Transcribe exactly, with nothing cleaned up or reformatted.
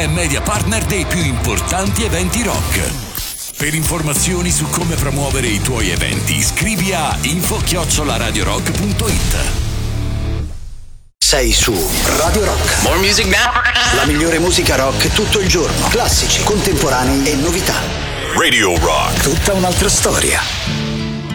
e media partner dei più importanti eventi rock. Per informazioni su come promuovere i tuoi eventi, scrivi a info chiocciola radiorock punto it. Sei su Radio Rock. More music now. La migliore musica rock tutto il giorno. Classici, contemporanei e novità. Radio Rock. Tutta un'altra storia.